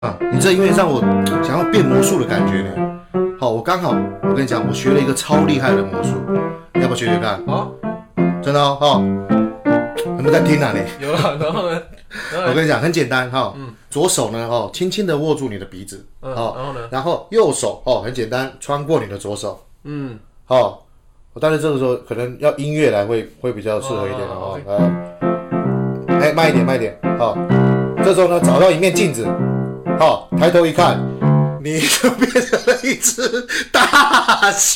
你这音乐让我想要变魔术的感觉呢。好，我刚好，我跟你讲，我学了一个超厉害的魔术，要不要学学看？ 好， 真的哦，有没有在听啊你？ 有了，然后呢？ 我跟你讲，很简单哈。左手呢，轻轻的握住你的鼻子， 然后呢？ 然后右手很简单，穿过你的左手，但是这个时候可能要音乐来会比较适合一点哦。慢一点，慢一点，这时候呢，找到一面镜子，抬头一看，你就变成了一只大象。